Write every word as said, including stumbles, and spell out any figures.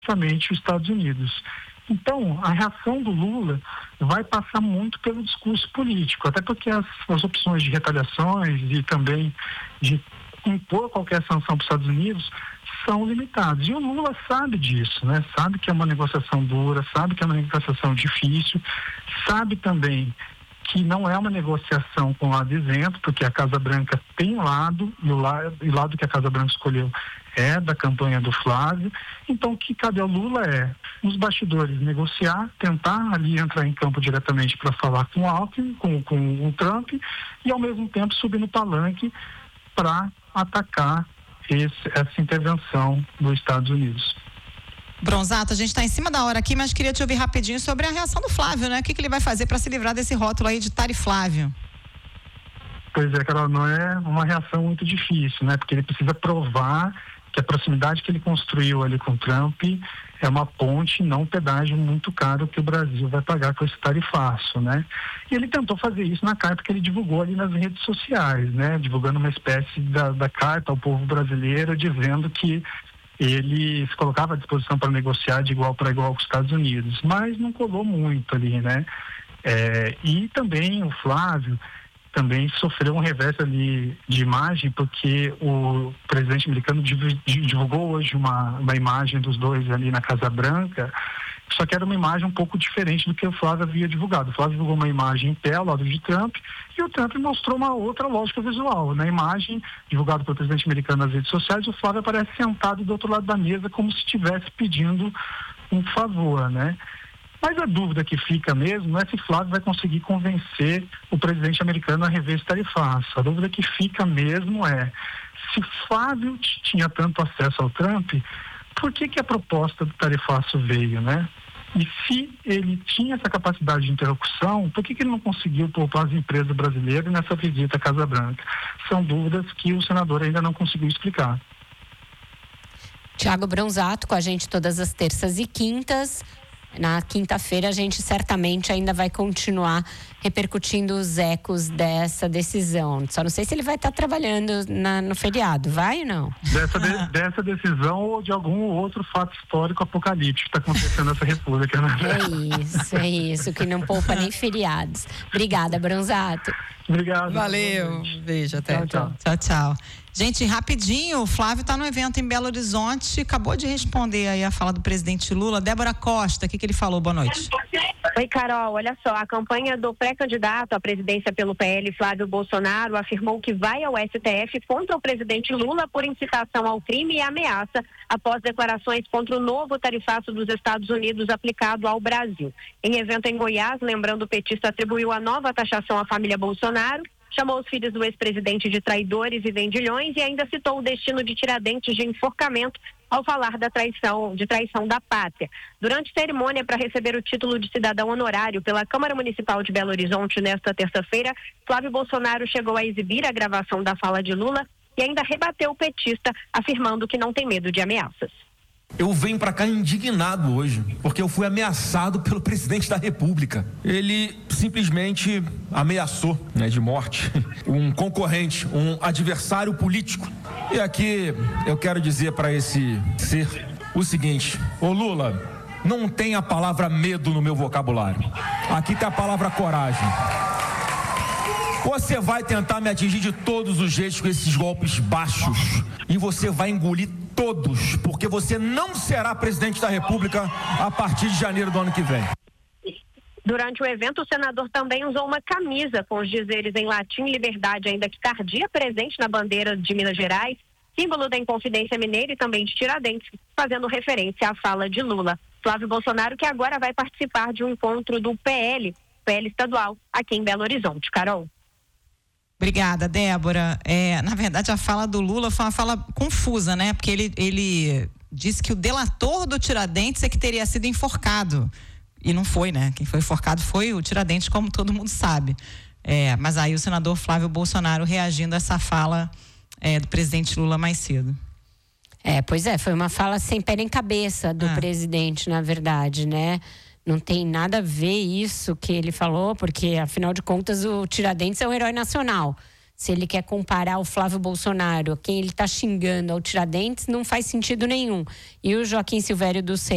os Estados Unidos. Então, a reação do Lula vai passar muito pelo discurso político, até porque as, as opções de retaliações e também de impor qualquer sanção para os Estados Unidos são limitadas. E o Lula sabe disso, né? Sabe que é uma negociação dura, sabe que é uma negociação difícil, sabe também que não é uma negociação com lado isento, porque a Casa Branca tem lado, e o lado, e o lado que a Casa Branca escolheu é da campanha do Flávio. Então, o que cabe ao Lula é, nos bastidores, negociar, tentar ali entrar em campo diretamente para falar com o Alckmin, com, com o Trump, e ao mesmo tempo subir no palanque para atacar esse, essa intervenção dos Estados Unidos. Bronzato, a gente está em cima da hora aqui, mas queria te ouvir rapidinho sobre a reação do Flávio, né? O que, que ele vai fazer para se livrar desse rótulo aí de Tariflávio? Pois é, Carol, não é uma reação muito difícil, né? Porque ele precisa provar que a proximidade que ele construiu ali com o Trump é uma ponte, não um pedágio muito caro que o Brasil vai pagar com esse tarifaço, né? E ele tentou fazer isso na carta que ele divulgou ali nas redes sociais, né? Divulgando uma espécie da, da carta ao povo brasileiro, dizendo que ele se colocava à disposição para negociar de igual para igual com os Estados Unidos, mas não colou muito ali, né? É, e também o Flávio também sofreu um revés ali de imagem, porque o presidente americano divulgou hoje uma, uma imagem dos dois ali na Casa Branca, só que era uma imagem um pouco diferente do que o Flávio havia divulgado. O Flávio divulgou uma imagem em pé ao lado de Trump, e o Trump mostrou uma outra lógica visual. Na imagem divulgada pelo presidente americano nas redes sociais, o Flávio aparece sentado do outro lado da mesa, como se estivesse pedindo um favor, né? Mas a dúvida que fica mesmo é se Flávio vai conseguir convencer o presidente americano a rever esse tarifaço. A dúvida que fica mesmo é, se Flávio tinha tanto acesso ao Trump, por que que a proposta do tarifaço veio, né? E se ele tinha essa capacidade de interlocução, por que que ele não conseguiu poupar as empresas brasileiras nessa visita à Casa Branca? São dúvidas que o senador ainda não conseguiu explicar. Thiago Bronzato com a gente todas as terças e quintas. Na quinta-feira a gente certamente ainda vai continuar repercutindo os ecos dessa decisão. Só não sei se ele vai estar trabalhando na, no feriado, vai ou não? Dessa, de, dessa decisão ou de algum outro fato histórico apocalíptico que está acontecendo nessa república, né? É isso, é isso, que não poupa nem feriados. Obrigada, Bronzato. Obrigado. Valeu. Beijo, até. Tchau, tchau. Tchau, tchau. Gente, rapidinho, o Flávio está no evento em Belo Horizonte, acabou de responder aí a fala do presidente Lula. Débora Costa, o que, que ele falou? Boa noite. Oi, Carol, olha só, a campanha do pré-candidato à presidência pelo P L, Flávio Bolsonaro, afirmou que vai ao S T F contra o presidente Lula por incitação ao crime e ameaça após declarações contra o novo tarifaço dos Estados Unidos aplicado ao Brasil. Em evento em Goiás, lembrando, o petista atribuiu a nova taxação à família Bolsonaro, chamou os filhos do ex-presidente de traidores e vendilhões e ainda citou o destino de Tiradentes de enforcamento ao falar da traição, de traição da pátria. Durante cerimônia para receber o título de cidadão honorário pela Câmara Municipal de Belo Horizonte nesta terça-feira, Flávio Bolsonaro chegou a exibir a gravação da fala de Lula e ainda rebateu o petista, afirmando que não tem medo de ameaças. Eu venho para cá indignado hoje, porque eu fui ameaçado pelo presidente da República. Ele simplesmente ameaçou, né, de morte um concorrente, um adversário político. E aqui eu quero dizer para esse ser o seguinte: ô Lula, não tem a palavra medo no meu vocabulário. Aqui tem a palavra coragem. Você vai tentar me atingir de todos os jeitos com esses golpes baixos e você vai engolir todos, porque você não será presidente da República a partir de janeiro do ano que vem. Durante o evento, o senador também usou uma camisa com os dizeres em latim liberdade, ainda que tardia, presente na bandeira de Minas Gerais, símbolo da Inconfidência Mineira e também de Tiradentes, fazendo referência à fala de Lula. Flávio Bolsonaro, que agora vai participar de um encontro do P L, P L estadual, aqui em Belo Horizonte. Carol. Obrigada, Débora. É, na verdade, a fala do Lula foi uma fala confusa, né? Porque ele, ele disse que o delator do Tiradentes é que teria sido enforcado. E não foi, né? Quem foi enforcado foi o Tiradentes, como todo mundo sabe. É, mas aí o senador Flávio Bolsonaro reagindo a essa fala é, do presidente Lula mais cedo. É, pois é, foi uma fala sem pé nem cabeça do ah. presidente, na verdade, né? Não tem nada a ver isso que ele falou, porque, afinal de contas, o Tiradentes é um herói nacional. Se ele quer comparar o Flávio Bolsonaro, quem ele está xingando ao Tiradentes, não faz sentido nenhum. E o Joaquim Silvério dos Reis